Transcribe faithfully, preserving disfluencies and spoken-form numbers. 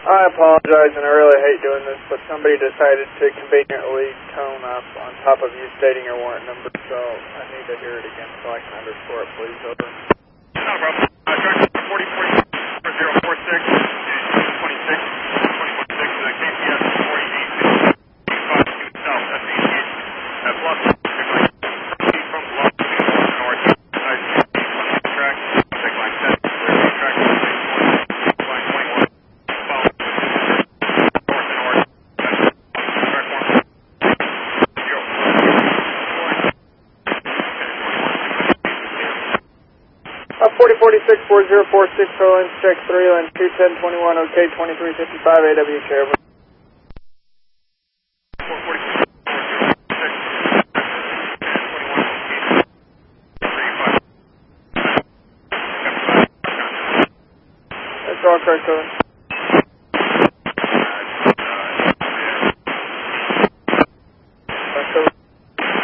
I apologize, and I really hate doing this, but somebody decided to conveniently tone up on top of you stating your warrant number, so I need to hear it again so I can underscore it, please. Over. No problem. Uh, Director forty forty zero four six, twenty-six, twenty-one six, uh, K P S forty-eight, five two south, that's the engaged, uh, plus, from block two, north, side, track, contact line ten, track, line twenty-one, follow, north and north, track one, zero, Uh, forty forty-six, four zero four six, Lens, check three, Lens two ten twenty-one, OK, twenty-three fifty-five, A W chair. That's all correct, Lens.